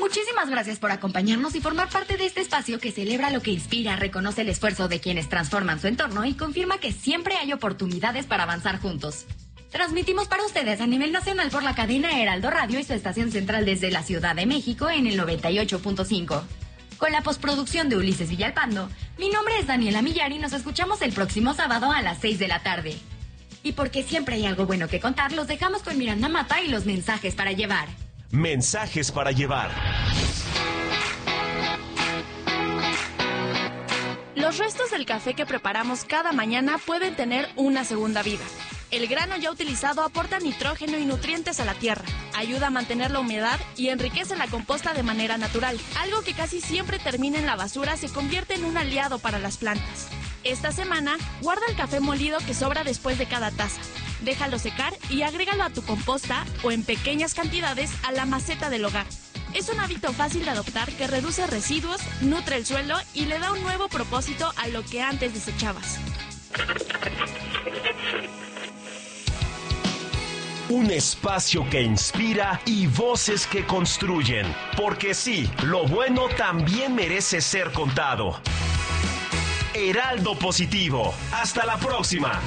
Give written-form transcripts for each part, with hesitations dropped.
Muchísimas gracias por acompañarnos y formar parte de este espacio que celebra lo que inspira, reconoce el esfuerzo de quienes transforman su entorno y confirma que siempre hay oportunidades para avanzar juntos. Transmitimos para ustedes a nivel nacional por la cadena Heraldo Radio y su estación central desde la Ciudad de México en el 98.5. Con la postproducción de Ulises Villalpando, mi nombre es Daniela Millar y nos escuchamos el próximo sábado a las 6 de la tarde. Y porque siempre hay algo bueno que contar, los dejamos con Miranda Mata y los mensajes para llevar. Mensajes para llevar. Los restos del café que preparamos cada mañana pueden tener una segunda vida. El grano ya utilizado aporta nitrógeno y nutrientes a la tierra, ayuda a mantener la humedad y enriquece la composta de manera natural. Algo que casi siempre termina en la basura se convierte en un aliado para las plantas. Esta semana, guarda el café molido que sobra después de cada taza. Déjalo secar y agrégalo a tu composta o en pequeñas cantidades a la maceta del hogar. Es un hábito fácil de adoptar que reduce residuos, nutre el suelo y le da un nuevo propósito a lo que antes desechabas. Un espacio que inspira y voces que construyen. Porque sí, lo bueno también merece ser contado. Heraldo Positivo. Hasta la próxima.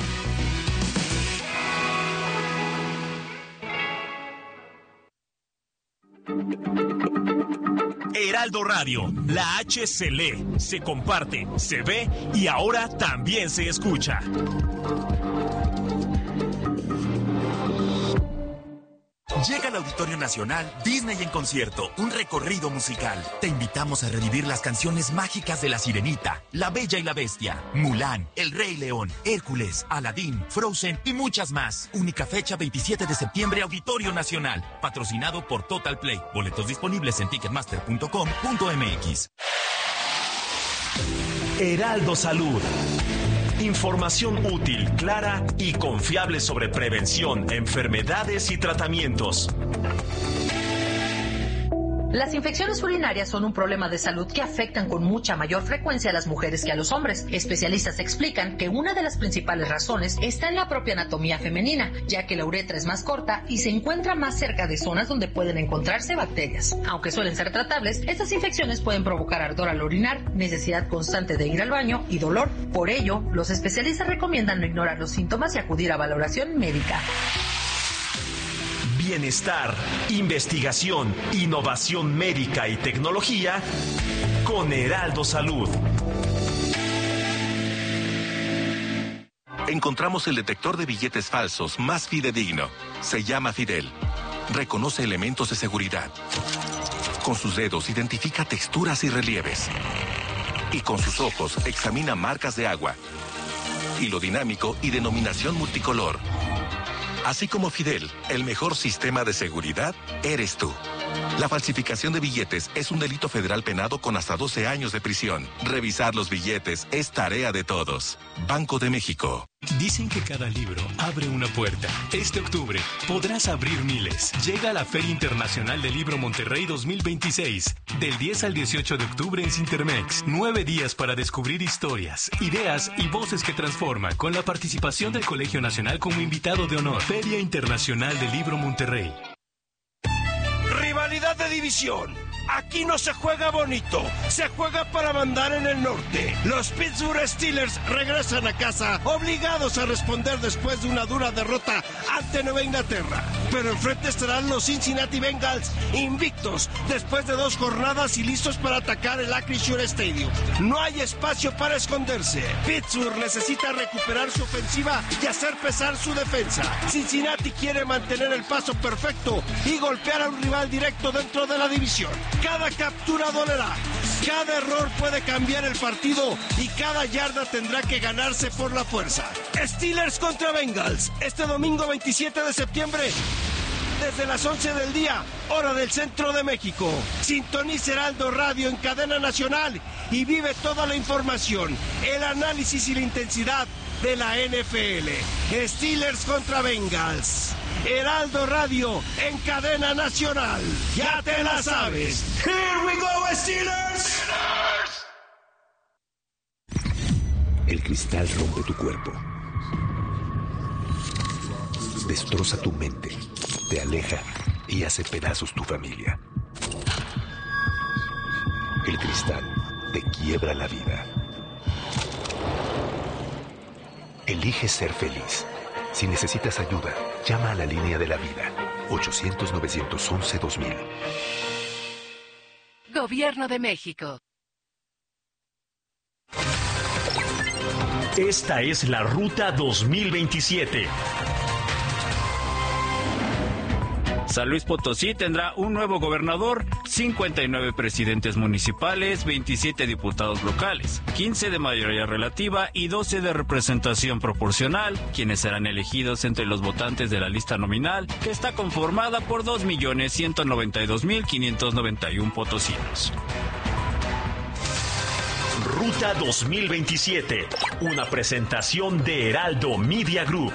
Heraldo Radio, la H se lee, se comparte, se ve y ahora también se escucha. Llega al Auditorio Nacional Disney en concierto, un recorrido musical. Te invitamos a revivir las canciones mágicas de La Sirenita, La Bella y la Bestia, Mulan, El Rey León, Hércules, Aladín, Frozen y muchas más. Única fecha 27 de septiembre, Auditorio Nacional. Patrocinado por Total Play. Boletos disponibles en ticketmaster.com.mx. Heraldo Salud. Información útil, clara y confiable sobre prevención, enfermedades y tratamientos. Las infecciones urinarias son un problema de salud que afectan con mucha mayor frecuencia a las mujeres que a los hombres. Especialistas explican que una de las principales razones está en la propia anatomía femenina, ya que la uretra es más corta y se encuentra más cerca de zonas donde pueden encontrarse bacterias. Aunque suelen ser tratables, estas infecciones pueden provocar ardor al orinar, necesidad constante de ir al baño y dolor. Por ello, los especialistas recomiendan no ignorar los síntomas y acudir a valoración médica. Bienestar, investigación, innovación médica y tecnología con Heraldo Salud. Encontramos el detector de billetes falsos más fidedigno. Se llama Fidel. Reconoce elementos de seguridad. Con sus dedos identifica texturas y relieves. Y con sus ojos examina marcas de agua. Hilo dinámico y denominación multicolor. Así como Fidel, el mejor sistema de seguridad eres tú. La falsificación de billetes es un delito federal penado con hasta 12 años de prisión. Revisar los billetes es tarea de todos. Banco de México. Dicen que cada libro abre una puerta. Este octubre podrás abrir miles. Llega a la Feria Internacional del Libro Monterrey 2026. Del 10 al 18 de octubre en Cintermex. 9 días para descubrir historias, ideas y voces que transforman, con la participación del Colegio Nacional como invitado de honor. Feria Internacional del Libro Monterrey. Rivalidad de división. Aquí no se juega bonito, se juega para mandar en el norte. Los Pittsburgh Steelers regresan a casa, obligados a responder después de una dura derrota ante Nueva Inglaterra. Pero enfrente estarán los Cincinnati Bengals, invictos después de 2 jornadas y listos para atacar el Acrisure Stadium. No hay espacio para esconderse. Pittsburgh necesita recuperar su ofensiva y hacer pesar su defensa. Cincinnati quiere mantener el paso perfecto y golpear a un rival directo dentro de la división. Cada captura dolerá, cada error puede cambiar el partido y cada yarda tendrá que ganarse por la fuerza. Steelers contra Bengals, este domingo 27 de septiembre, desde las 11 del día, hora del centro de México. Sintoniza Heraldo Radio en cadena nacional y vive toda la información, el análisis y la intensidad de la NFL. Steelers contra Bengals. Heraldo Radio en cadena nacional. Ya te la sabes. Here we go, Steelers. El cristal rompe tu cuerpo. Destroza tu mente. Te aleja y hace pedazos tu familia. El cristal te quiebra la vida. Elige ser feliz. Si necesitas ayuda, llama a la línea de la vida. 800-911-2000. Gobierno de México. Esta es la Ruta 2027. San Luis Potosí tendrá un nuevo gobernador, 59 presidentes municipales, 27 diputados locales, 15 de mayoría relativa y 12 de representación proporcional, quienes serán elegidos entre los votantes de la lista nominal, que está conformada por 2.192.591 potosinos. Ruta 2027, una presentación de Heraldo Media Group.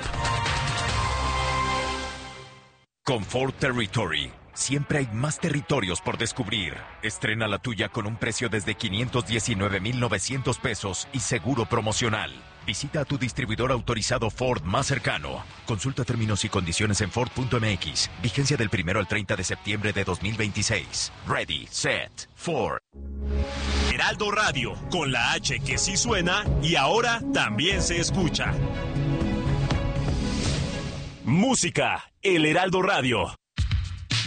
Confort Territory. Siempre hay más territorios por descubrir. Estrena la tuya con un precio desde 519,900 pesos y seguro promocional. Visita a tu distribuidor autorizado Ford más cercano. Consulta términos y condiciones en Ford.mx. Vigencia del 1 al 30 de septiembre de 2026. Ready, set, Ford. Heraldo Radio, con la H que sí suena y ahora también se escucha. Música, El Heraldo Radio.